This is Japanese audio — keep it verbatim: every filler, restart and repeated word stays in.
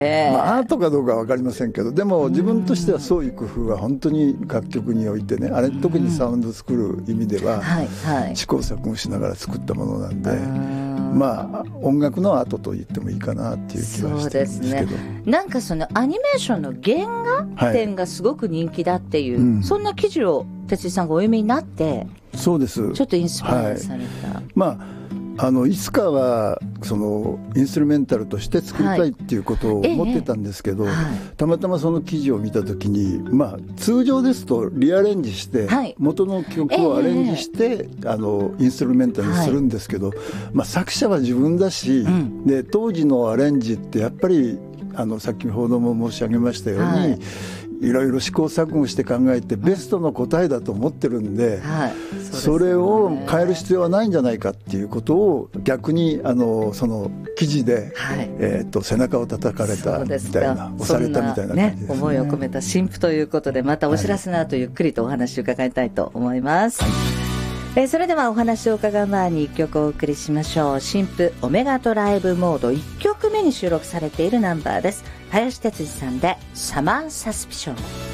えー、 まあ、アートかどうかは分かりませんけど、でも自分としては創意工夫は本当に楽曲においてね、あれ特にサウンド作る意味では試行錯誤しながら作ったものなんで、まあ音楽のアートと言ってもいいかなっていう気はしてるんですけど。そうですね、 なんかそのアニメーションの原画展がすごく人気だっていう、はい、うん、そんな記事を哲司さんがお読みになって、 そうです、 ちょっとインスパイアされた、 はい、まああのいつかはそのインストゥルメンタルとして作りたいっていうことを思ってたんですけど、はい、たまたまその記事を見たときに、まあ、通常ですとリアレンジして、はい、元の曲をアレンジして、えー、あのインストゥルメンタルにするんですけど、はい、まあ、作者は自分だし、うん、で当時のアレンジってやっぱりあの先ほども申し上げましたように、はい、いろいろ試行錯誤して考えてベストの答えだと思ってるんで、はい、 そ, でそれを変える必要はないんじゃないかっていうことを逆にあのその記事で、はい、えー、と背中を叩かれたみたいな、押されたみたいな感じですね。 ね、思いを込めた新譜ということで、またお知らせの後ゆっくりとお話を伺いたいと思います、はい。えー、それではお話を伺う前にいっきょくお送りしましょう。新譜オメガトライブモードいっきょくめに収録されているナンバーです。林哲司さんでサマーサスピション。